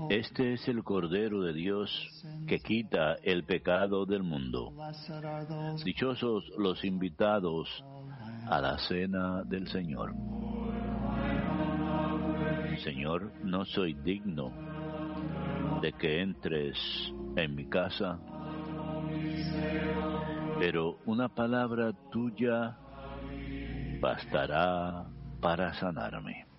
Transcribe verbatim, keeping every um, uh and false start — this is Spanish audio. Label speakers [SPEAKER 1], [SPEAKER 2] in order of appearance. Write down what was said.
[SPEAKER 1] Este es el Cordero de Dios que quita el pecado del mundo. Dichosos los invitados a la cena del Señor. Señor, no soy digno de que entres en mi casa, pero una palabra tuya bastará para sanarme.